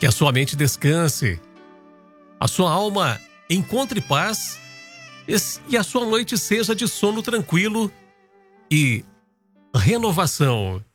Que a sua mente descanse, a sua alma encontre paz e a sua noite seja de sono tranquilo e renovação.